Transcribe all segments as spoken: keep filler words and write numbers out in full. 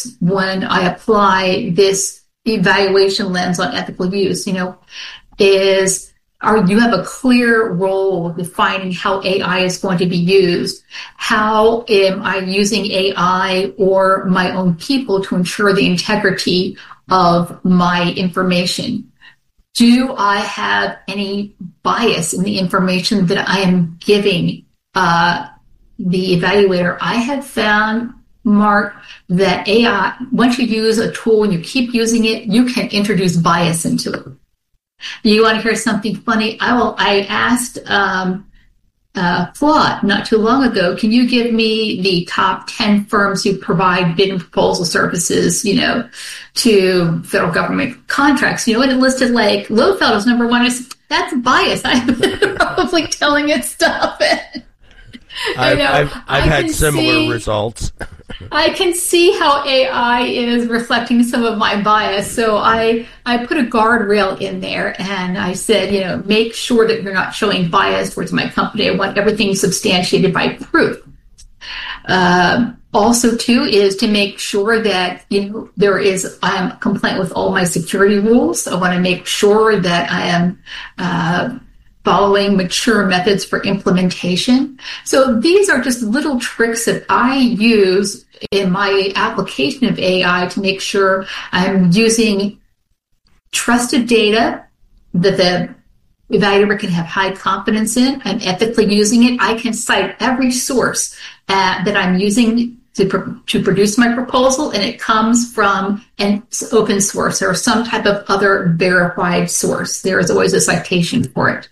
source when I apply this evaluation lens on ethical use, you know, is are you have a clear role defining how A I is going to be used. How am I using A I or my own people to ensure the integrity of my information? Do I have any bias in the information that I am giving uh, the evaluator? I have found, Mark, that A I, once you use a tool and you keep using it, you can introduce bias into it. You want to hear something funny? I will. I asked um, uh, Claude not too long ago, can you give me the top ten firms who provide bid and proposal services, you know, to federal government contracts? You know, and it listed like Lowfeld as number one. I said, that's bias. I'm probably telling it stuff. I've, know, I've, I've had similar see, results. I can see how A I is reflecting some of my bias. So I, I put a guardrail in there and I said, you know, make sure that you're not showing bias towards my company. I want everything substantiated by proof. Um, also, too, is to make sure that, you know, there is, I am compliant with all my security rules. I want to make sure that I am, uh, following mature methods for implementation. So these are just little tricks that I use in my application of A I to make sure I'm using trusted data that the evaluator can have high confidence in. I'm ethically using it. I can cite every source uh, that I'm using to, pr- to produce my proposal, and it comes from an open source or some type of other verified source. There is always a citation for it.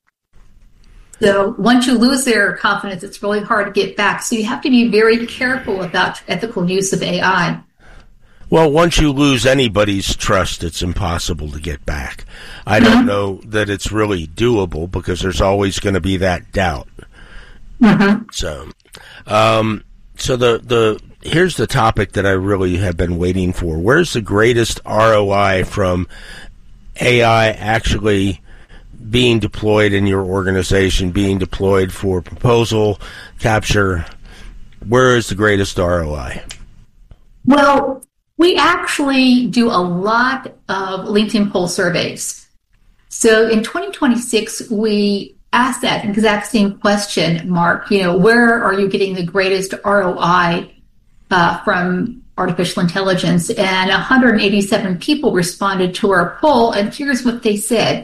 So once you lose their confidence, it's really hard to get back. So you have to be very careful about ethical use of A I. Well, once you lose anybody's trust, it's impossible to get back. I mm-hmm. don't know that it's really doable because there's always going to be that doubt. Mm-hmm. So, um, so the the here's the topic that I really have been waiting for. Where's the greatest R O I from A I actually being deployed in your organization, being deployed for proposal capture? Where is the greatest R O I? Well, we actually do a lot of LinkedIn poll surveys. So in twenty twenty-six, we asked that exact same question, Mark, you know, where are you getting the greatest R O I uh, from artificial intelligence? And one hundred eighty-seven people responded to our poll, and here's what they said.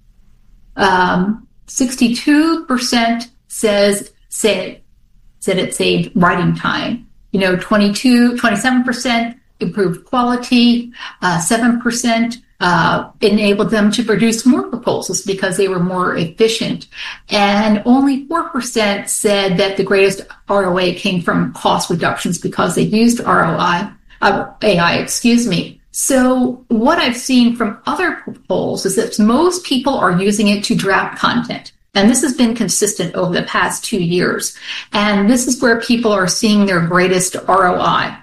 Um, sixty-two percent says said said it saved writing time. You know, twenty-two, twenty-seven percent improved quality. Uh, seven percent uh, enabled them to produce more proposals because they were more efficient, and only four percent said that the greatest R O I came from cost reductions because they used R O I uh, A I. Excuse me. So what I've seen from other polls is that most people are using it to draft content. And this has been consistent over the past two years. And this is where people are seeing their greatest R O I.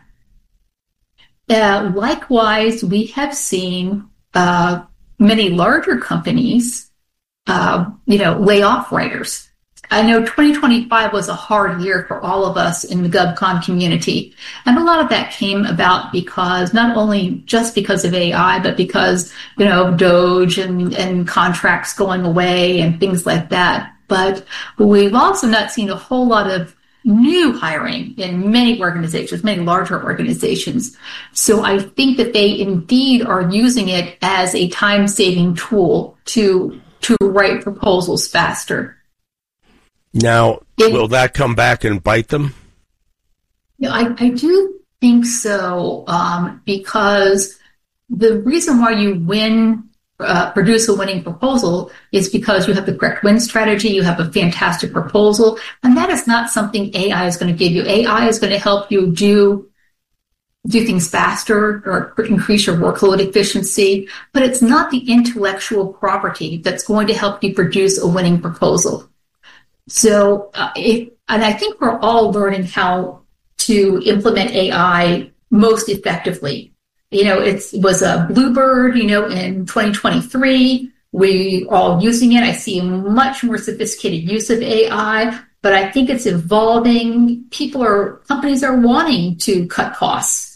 Uh, likewise, we have seen uh, many larger companies, uh, you know, lay off writers. I know twenty twenty-five was a hard year for all of us in the GovCon community. And a lot of that came about because not only just because of A I, but because, you know, Doge and, and contracts going away and things like that. But we've also not seen a whole lot of new hiring in many organizations, many larger organizations. So I think that they indeed are using it as a time-saving tool to, to write proposals faster. Now, it, will that come back and bite them? You know, I, I do think so, um, because the reason why you win, uh, produce a winning proposal is because you have the correct win strategy, you have a fantastic proposal, and that is not something A I is going to give you. A I is going to help you do do things faster or increase your workload efficiency, but it's not the intellectual property that's going to help you produce a winning proposal. So, uh, if, and I think we're all learning how to implement A I most effectively. You know, it was a bluebird, you know, in twenty twenty-three. We all using it. I see a much more sophisticated use of A I, but I think it's evolving. People are, companies are wanting to cut costs.